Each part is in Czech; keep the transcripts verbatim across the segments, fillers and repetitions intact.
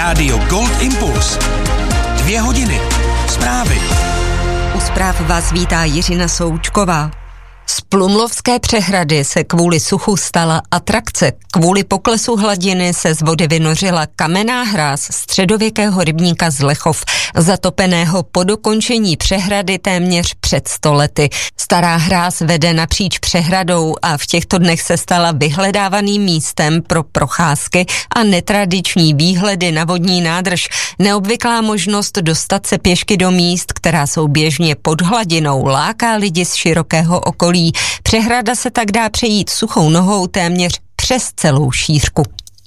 Rádio Gold Impuls. Dvě hodiny. Zprávy. U zpráv vás vítá Jiřina Součková. Z Plumlovské přehrady se kvůli suchu stala atrakce. Kvůli poklesu hladiny se z vody vynořila kamenná hráz středověkého rybníka z Lechov, zatopeného po dokončení přehrady téměř před sto lety. Stará hráz vede napříč přehradou a v těchto dnech se stala vyhledávaným místem pro procházky a netradiční výhledy na vodní nádrž. Neobvyklá možnost dostat se pěšky do míst, která jsou běžně pod hladinou, láká lidi z širokého okolí. Přehrada se tak dá přejít suchou nohou téměř přes celou šířku.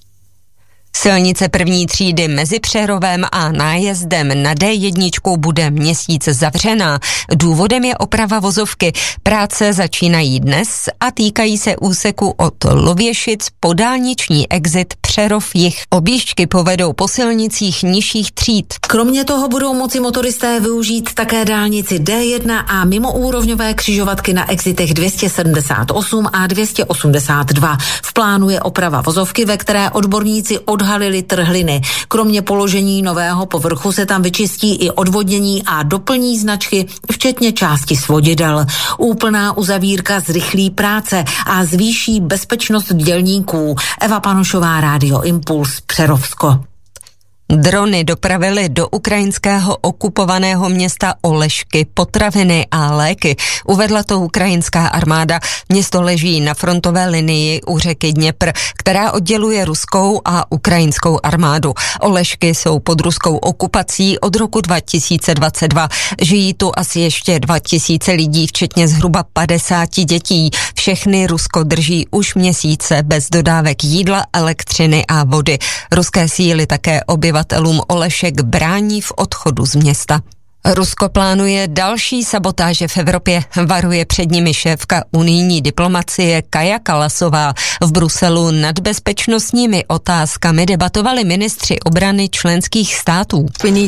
Silnice první třídy mezi Přerovem a nájezdem na dé jedna bude měsíc zavřená. Důvodem je oprava vozovky. Práce začínají dnes a týkají se úseku od Lověšic po dálniční exit Přerov jih. Objížďky povedou po silnicích nižších tříd. Kromě toho budou moci motoristé využít také dálnici dé jedna a mimoúrovňové křižovatky na exitech dvě stě sedmdesát osm a dvě stě osmdesát dva. V plánu je oprava vozovky, ve které odborníci odhalili trhliny. Kromě položení nového povrchu se tam vyčistí i odvodnění a doplní značky, včetně části svodidel. Úplná uzavírka zrychlí práce a zvýší bezpečnost dělníků. Eva Panošová, Rádio Impuls, Přerovsko. Drony dopravily do ukrajinského okupovaného města Olešky potraviny a léky. Uvedla to ukrajinská armáda. Město leží na frontové linii u řeky Dněpr, která odděluje ruskou a ukrajinskou armádu. Olešky jsou pod ruskou okupací od roku dva tisíce dvacet dva. Žijí tu asi ještě dva tisíce lidí, včetně zhruba padesáti dětí. Všechny Rusko drží už měsíce bez dodávek jídla, elektřiny a vody. Ruské síly také obyvatelům Olešek brání v odchodu z města. Rusko plánuje další sabotáže v Evropě, varuje před nimi šéfka unijní diplomacie Kaja Kallasová. V Bruselu nad bezpečnostními otázkami debatovali ministři obrany členských států.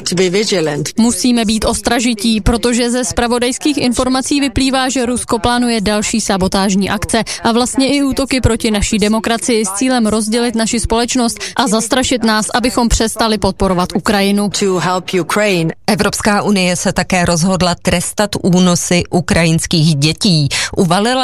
Musíme být ostražití, protože ze zpravodajských informací vyplývá, že Rusko plánuje další sabotážní akce a vlastně i útoky proti naší demokracii s cílem rozdělit naši společnost a zastrašit nás, abychom přestali podporovat Ukrajinu. Evropská unie se také rozhodla trestat únosy ukrajinských dětí. Uvalila